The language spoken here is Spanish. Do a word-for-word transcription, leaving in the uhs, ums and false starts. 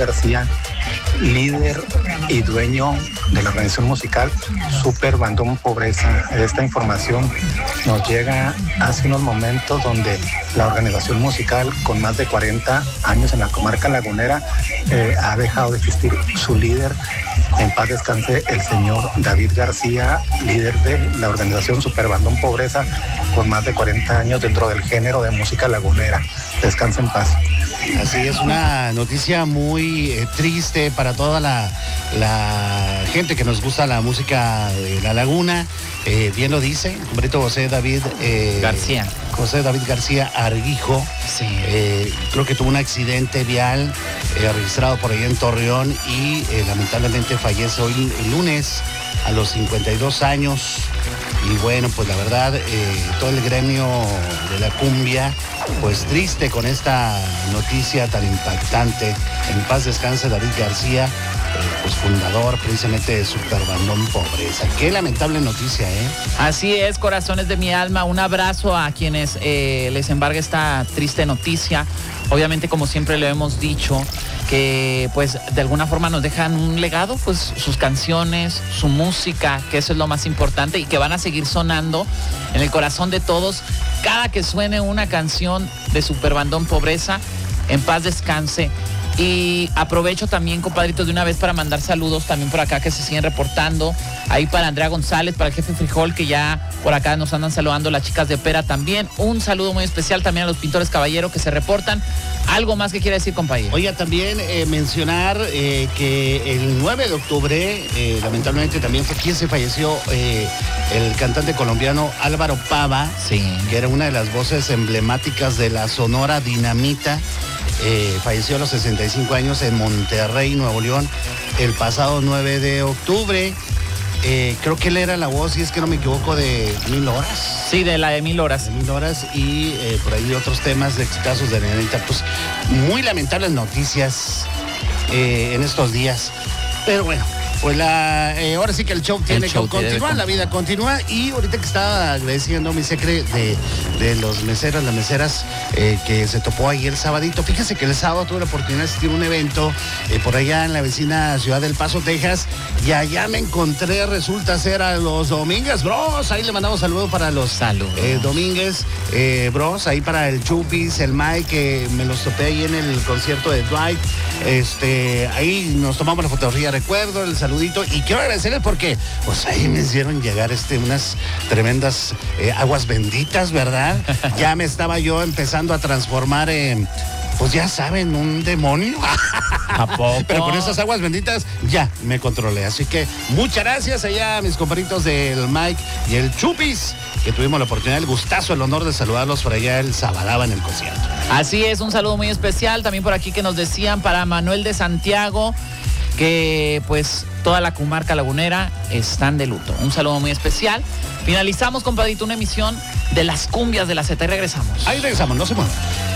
García, líder y dueño de la organización musical Super Bandón Pobreza. Esta información nos llega hace unos momentos donde la organización musical, con más de cuarenta años en la comarca lagunera, eh, ha dejado de existir su líder. En paz descanse el señor David García, líder de la organización Super Bandón Pobreza, con más de cuarenta años dentro del género de música lagunera. Descanse en paz. Así es, una noticia muy eh, triste para toda la, la gente que nos gusta la música de La Laguna. Eh, bien lo dice, el compadrito José David eh, García. José David García Arguijo. Sí. Eh, creo que tuvo un accidente vial eh, registrado por ahí en Torreón y eh, lamentablemente fallece hoy el lunes a los cincuenta y dos años. Y bueno, pues la verdad, eh, todo el gremio de la cumbia, pues triste con esta noticia tan impactante. En paz descanse David García, eh, pues fundador precisamente de Super Bandón Pobreza. Qué lamentable noticia, ¿eh? Así es, corazones de mi alma, un abrazo a quienes eh, les embarga esta triste noticia. Obviamente, como siempre le hemos dicho, que pues de alguna forma nos dejan un legado, pues sus canciones, su música, que eso es lo más importante y que van a seguir sonando en el corazón de todos. Cada que suene una canción de Super Bandón Pobreza, en paz descanse. Y aprovecho también, compadritos, de una vez para mandar saludos también por acá que se siguen reportando. Ahí para Andrea González, para el jefe Frijol, que ya por acá nos andan saludando las chicas de Pera también. Un saludo muy especial también a los pintores Caballero que se reportan. ¿Algo más que quiera decir, compañero? Oiga, también eh, mencionar eh, que el nueve de octubre, eh, lamentablemente también fue quien se falleció, eh, el cantante colombiano Álvaro Pava, sí, que era una de las voces emblemáticas de la Sonora Dinamita. Eh, falleció a los sesenta y cinco años en Monterrey, Nuevo León, el pasado nueve de octubre. Eh, creo que él era la voz, si es que no me equivoco, de Mil Horas. Sí, de la de Mil Horas. De Mil Horas y eh, por ahí otros temas de exitazos de Nenita. Pues muy lamentables noticias eh, en estos días. Pero bueno, pues la, eh, ahora sí que el show tiene show que continuar, la vida continúa. Y ahorita que estaba agradeciendo mi secre de, de los meseros, las meseras eh, que se topó ahí el sabadito. Fíjese que el sábado tuve la oportunidad de asistir a un evento eh, por allá en la vecina ciudad del Paso, Texas. Y allá me encontré, resulta ser a los Domínguez Bros. Ahí le mandamos saludos para los saludos. Eh, Domínguez eh, Bros. Ahí para el Chupis, el Mike, que me los topé ahí en el concierto de Dwight. Este, ahí nos tomamos la fotografía, recuerdo, el saludito. Y quiero agradecerles porque pues ahí me hicieron llegar este, unas tremendas eh, aguas benditas, ¿verdad? Ya me estaba yo empezando a transformar en, pues ya saben, un demonio. ¿A poco? Pero con esas aguas benditas ya me controlé. Así que muchas gracias allá a mis compañeritos del Mike y el Chupis, que tuvimos la oportunidad, el gustazo, el honor de saludarlos por allá el Sabadaba en el concierto. Así es, un saludo muy especial también por aquí que nos decían para Manuel de Santiago, que pues toda la comarca lagunera están de luto. Un saludo muy especial. Finalizamos, compadrito, una emisión de las cumbias de la Z y regresamos. Ahí regresamos, no se muevan.